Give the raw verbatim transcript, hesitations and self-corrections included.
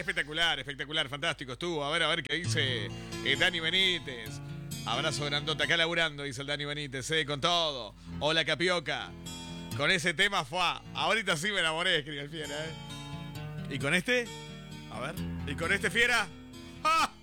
Espectacular, espectacular, fantástico estuvo. A ver, a ver qué dice eh, Dani Benítez. Abrazo grandote, acá laburando, dice el Dani Benítez, eh, con todo. Hola, Capioca. Con ese tema fue. Ahorita sí me enamoré, escribe el fiera, ¿eh? ¿Y con este? A ver. ¿Y con este fiera? ¡Ah!